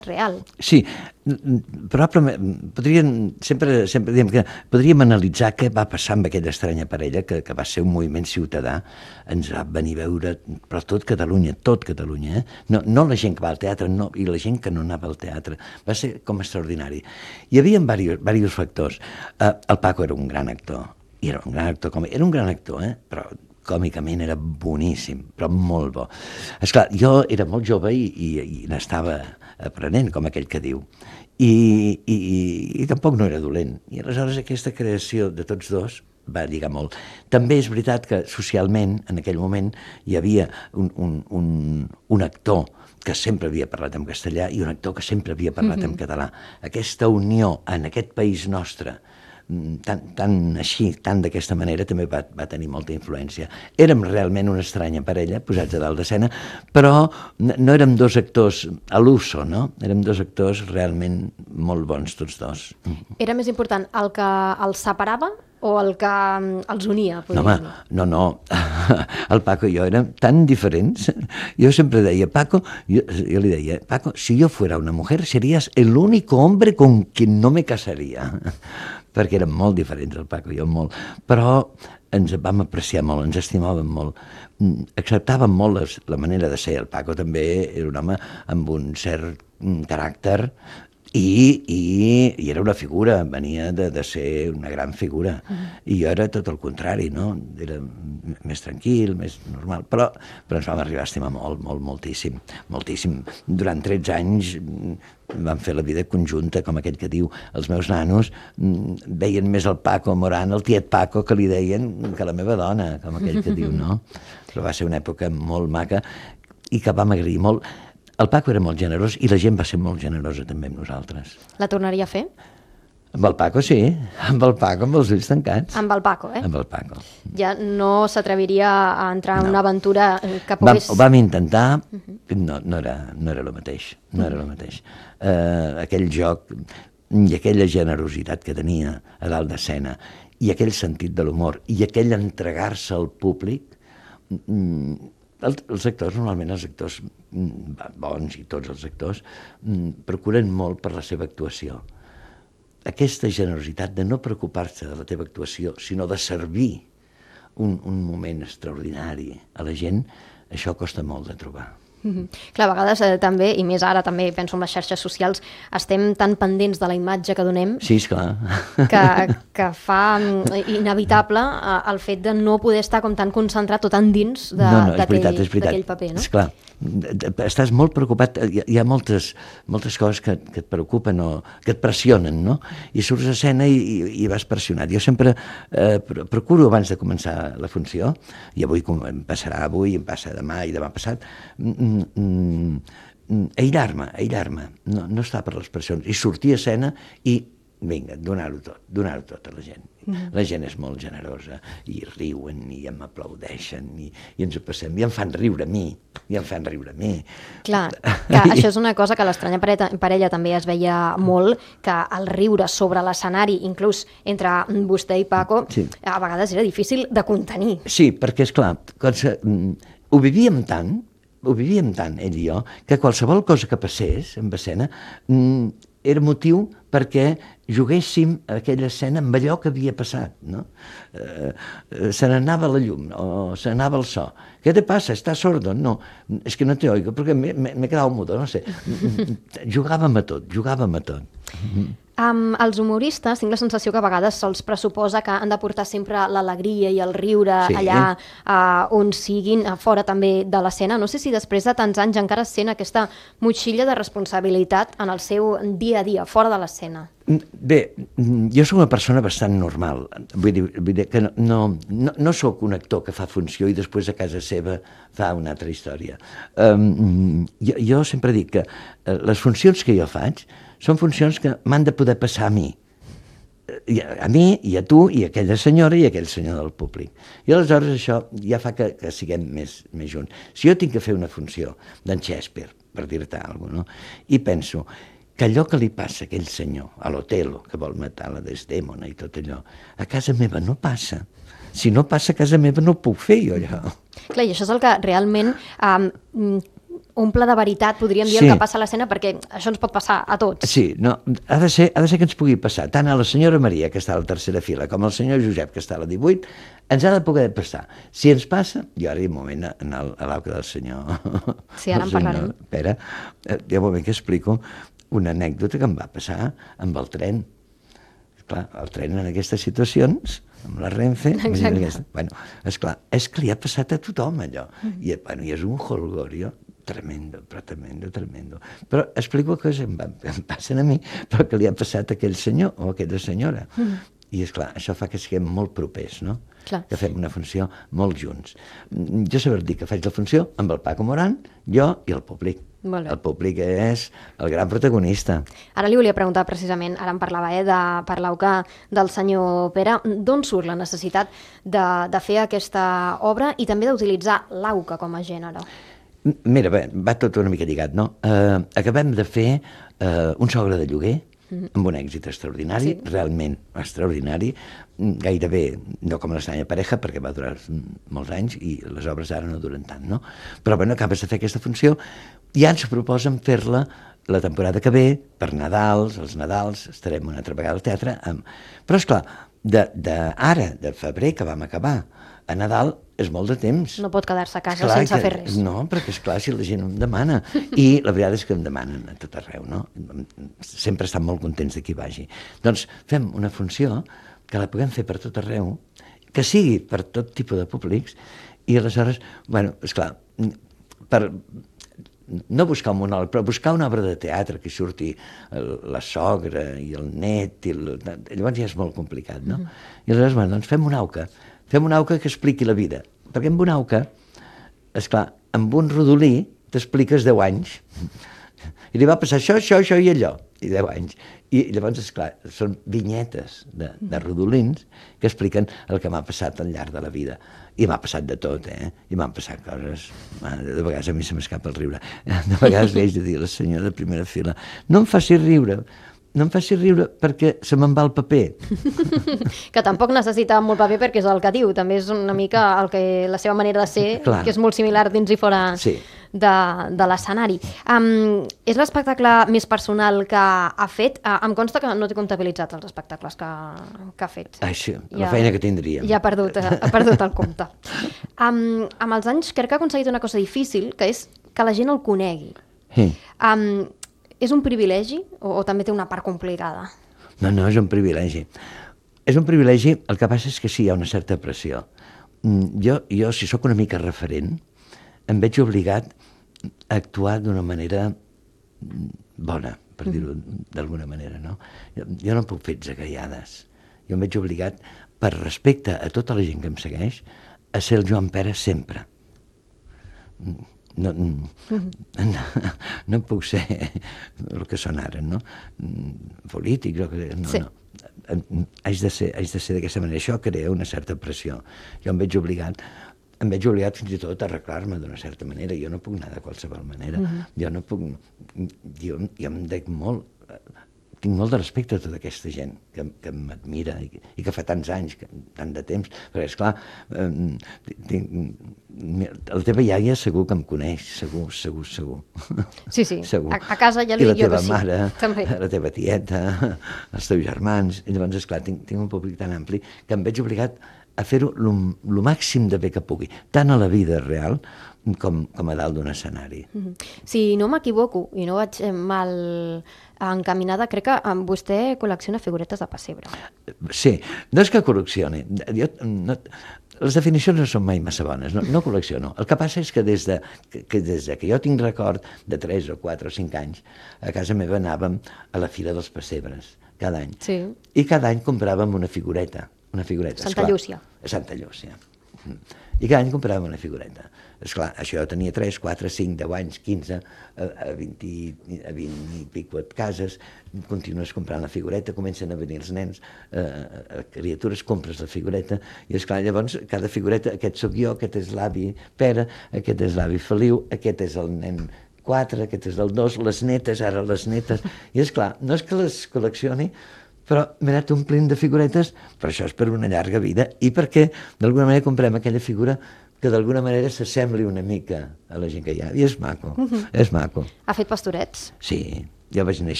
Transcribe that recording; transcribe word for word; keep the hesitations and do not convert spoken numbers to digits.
real. Sí, probablement, podríem, sempre, sempre diem que podríem analitzar què va passar amb aquella estranya parella, que, que va ser un moviment ciutadà, ens va venir a veure, però tot Catalunya, tot Catalunya, eh? no, no la gent que va al teatre, no, i la gent que no anava al teatre, va ser com extraordinari. Hi havia diversos, diversos factors. Uh, el Paco era un gran actor, i era un gran actor, com, era un gran actor, eh? Però còmicament era boníssim, però molt bo. Esclar, jo era molt jove i, i, i n'estava aprenent, com aquell que diu, i, i, i tampoc no era dolent. I aleshores aquesta creació de tots dos va lligar molt. També és veritat que socialment, en aquell moment, hi havia un, un, un, un actor que sempre havia parlat en castellà i un actor que sempre havia parlat mm-hmm. en català. Aquesta unió en aquest país nostre, tan, tan així, tan d'aquesta manera, també va, va tenir molta influència. Érem realment una estranya parella, posats a dalt d'escena, però no érem dos actors a l'uso, no? Érem dos actors realment molt bons, tots dos. Era més important el que els separava o el que els unia? No, home, no, no. El Paco i jo érem tan diferents. Jo sempre deia, Paco, jo, jo li deia, Paco, si yo fuera una mujer, serías el único hombre con quien no me casaría. Perquè érem molt diferents, el Paco i jo, molt. Però ens vam apreciar molt, ens estimàvem molt. Acceptàvem molt les, la manera de ser. El Paco també era un home amb un cert caràcter i, i, i era una figura, venia de, de ser una gran figura. Uh-huh. I jo era tot el contrari, no? Era més tranquil, més normal, però, però ens vam arribar a estimar molt, molt, moltíssim, moltíssim. Durant tretze anys vam fer la vida conjunta, com aquell que diu, els meus nanos veien més el Paco Morán, el tiet Paco, que li deien, que la meva dona, com aquell que diu, no? Però va ser una època molt maca i que vam agrair molt. El Paco era molt generós i la gent va ser molt generosa també amb nosaltres. La tornaria a fer? Amb el Paco, sí. Amb el Paco, amb els ulls tancats. Amb el Paco, eh? Amb el Paco. Ja no s'atreviria a entrar en no. una aventura que pogués... Vam, ho vam intentar, uh-huh. no, no, era, no era el mateix. No era el mateix. Uh, aquell joc i aquella generositat que tenia a dalt d'escena i aquell sentit de l'humor i aquell entregar-se al públic... Mm, El, els actors, normalment els actors bons i tots els actors procuren molt per la seva actuació. Aquesta generositat de no preocupar-se de la teva actuació, sinó de servir un, un moment extraordinari a la gent, això costa molt de trobar. Mm-hmm. Clar, a vegades eh, també, i més ara també penso en les xarxes socials, estem tan pendents de la imatge que donem sí, esclar. Que, que fa inevitable eh, el fet de no poder estar com tan concentrat o tan dins d'aquell paper, no? Esclar, estàs molt preocupat, hi, hi ha moltes, moltes coses que, que et preocupen o que et pressionen, no? I surts a escena i, i, i vas pressionat. Jo sempre eh, procuro abans de començar la funció, i avui com em passarà avui, em passa demà i demà passat, aïllar-me, aïllar-me, no, no estar per les pressions, i sortir a escena i vinga, donar-ho tot, donar-ho tot a la gent. Mm-hmm. La gent és molt generosa i riuen i em aplaudeixen i, i ens ho passem, i em fan riure a mi, i em fan riure a mi. Clar, que això és una cosa que l'estranya parella, parella també es veia molt, que el riure sobre l'escenari, inclús entre vostè i Paco, sí. A vegades era difícil de contenir. Sí, perquè és clar, ho vivíem tant, ho vivíem tant, ell i jo, que qualsevol cosa que passés en escena era motiu perquè juguéssim a aquella escena amb allò que havia passat, no? Eh, se n'anava la llum o se n'anava el so. ¿Qué te pasa? ¿Estás sordo? No, es que no te oigo, porque me, me, me he quedado mudo, no sé. Jugàvem a tot, jugàvem a tot. Um, els humoristes, tinc la sensació que a vegades se'ls pressuposa que han de portar sempre l'alegria i el riure sí. allà uh, on siguin, a fora també de l'escena. No sé si després de tants anys encara sent aquesta motxilla de responsabilitat en el seu dia a dia, fora de l'escena. Bé, jo soc una persona bastant normal. Vull dir, vull dir que no, no, no, no sóc un actor que fa funció i després a casa seva fa una altra història. Um, jo, jo sempre dic que les funcions que jo faig són funcions que m'han de poder passar a mi. A mi, i a tu, i a aquella senyora, i a aquell senyor del públic. I aleshores això ja fa que, que siguem més, més junts. Si jo tinc que fer una funció d'en Shakespeare, per dir-te alguna cosa, no? I penso que allò que li passa a aquell senyor, a l'Otelo, que vol matar la Desdèmona i tot allò, a casa meva no passa. Si no passa a casa meva no ho puc fer jo allò. Clar, i això és el que realment... Um, omple de veritat, podríem dir, Sí. el que passa a l'escena, perquè això ens pot passar a tots. Sí, no, ha de ser, ha de ser que ens pugui passar tant a la senyora Maria, que està a la tercera fila, com al senyor Josep, que està a la divuit, ens ha de poder passar. Si ens passa, jo ara hi ha un moment en el, a l'auca del senyor, Sí, ara en del senyor parlarem. Pere, eh, hi ha un moment que explico una anècdota que em va passar amb el tren. Clar, el tren en aquestes situacions, amb la Renfe, Exacte. aquesta, bueno, esclar, és que li ha passat a tothom allò. I, bueno, i és un holgorio tremendo, però tremendo, tremendo. Però explico que em, va, em passen a mi, però que li ha passat a aquell senyor o a aquella senyora. Mm. I, esclar, això fa que siguem molt propers, no? Clar. Que fem una funció molt junts. Mm, Jo saber dir que faig la funció amb el Paco Moran, jo i el públic. Molt bé. El públic és el gran protagonista. Ara li volia preguntar precisament, ara em parlava eh, de, per l'auca del senyor Pere, d'on surt la necessitat de, de fer aquesta obra i també d'utilitzar l'auca com a gènere? M- Mira, bé, va tot una mica lligat, no? Eh, acabem de fer eh, un sogre de lloguer, amb un èxit extraordinari, Sí. realment extraordinari, mm, gairebé no com l'estranya pareja, perquè va durar mm, molts anys i les obres ara no duren tant, no? Però bueno, acabes de fer aquesta funció i ja ens proposen fer-la la temporada que ve, per Nadals, els Nadals, estarem una altra vegada al teatre. Amb... Però, esclar, de, de ara, de febrer, que vam acabar, a Nadal és molt de temps. No pot quedar-se a casa Esclar sense que- fer res. No, perquè esclar, si la gent em demana. I la veritat és que em demanen a tot arreu, no? Sempre estan molt contents de qui vagi. Doncs fem una funció que la puguem fer per tot arreu, que sigui per tot tipus de públics, i aleshores, bueno, esclar, per no buscar un monòleg, però buscar una obra de teatre que surti el, la sogra i el net, i el, llavors ja és molt complicat, no? Mm-hmm. I aleshores, bueno, doncs fem una auca, fem una auca que expliqui la vida, perquè amb una auca, esclar, amb un rodolí t'expliques deu anys, i li va passar això, això, això i allò, i deu anys. I llavors, esclar, són vinyetes de, de rodolins que expliquen el que m'ha passat al llarg de la vida. I m'ha passat de tot, eh? I m'han passat coses... De vegades a mi se m'escapa el riure. De vegades li haig de dir a la senyora de primera fila, no em faci riure, no em faci riure perquè se me'n va el paper. Que tampoc necessita molt paper perquè és el que diu, també és una mica el que, la seva manera de ser, Clar. que és molt similar dins i fora Sí. de, de l'escenari. Um, és l'espectacle més personal que ha fet? Uh, em consta que no té comptabilitzat els espectacles que, que ha fet. Així, la feina que tindríem. Ja ha perdut, ha perdut el compte. Um, amb els anys crec que ha aconseguit una cosa difícil, que és que la gent el conegui. Sí. Um, és un privilegi o, o també té una part complicada? No, no, és un privilegi. És un privilegi, el que passa és que sí, hi ha una certa pressió. Mm, Jo, jo si sóc una mica referent, em veig obligat a actuar d'una manera mm, bona, per dir-ho d'alguna manera, no? Jo, jo no puc fer exagaiades. Jo em veig obligat, per respecte a tota la gent que em segueix, a ser el Joan Pere sempre. Mm, No, no, no, no puc ser el que són ara, no? Mm, Polític, o que... No, Sí. no. Haig de ser, haig de ser d'aquesta manera. Això crea una certa pressió. Jo em veig obligat, em veig obligat fins i tot a arreglar-me d'una certa manera. Jo no puc anar de qualsevol manera. Jo no puc... Jo, jo em dec molt... Tinc molt de respecte a tota aquesta gent que, que m'admira i, i que fa tants anys, que, tant de temps, perquè, esclar, eh, tinc, la teva iaia segur que em coneix, segur, segur, segur. Sí, sí, segur. a, a casa ja li I la dic jo teva que sí. mare, També. la teva tieta, els teus germans, i llavors, esclar, tinc, tinc un públic tan ampli que em veig obligat a fer-ho el màxim de bé que pugui, tant a la vida real com, com a dalt d'un escenari. Mhm. Si no m'equivoco i no vaig eh, mal encaminada, crec que eh, vostè col·lecciona figuretes de pessebre. Sí, no és que col·leccioni. Jo, no, les definicions no són mai massa bones, no, no col·lecciono. El que passa és que des, de, que, que des de que jo tinc record de tres o quatre o cinc anys, a casa meva anàvem a la Fira dels Pessebres, cada any. Sí. I cada any compràvem una figureta. Una figureta, Santa esclar. Llúcia. A Santa Llúcia. I cada any compràvem una figureta. Esclar, això jo tenia tres, quatre, cinc, deu anys, quinze, a, a vint, a vint i pico cases, continues comprant la figureta, comencen a venir els nens, eh, criatures, compres la figureta, i esclar, llavors cada figureta, aquest sóc jo, aquest és l'avi Pere, aquest és l'avi Feliu, aquest és el nen quatre, aquest és el dos, les netes, ara les netes, i esclar, no és que les col·leccioni, però m'he anat omplint de figuretes, però això és per una llarga vida, i perquè d'alguna manera comprem aquella figura que d'alguna manera s'assembli una mica a la gent que hi ha. I és maco, uh -huh. és maco. Ha fet pastorets? Sí, jo vaig néixer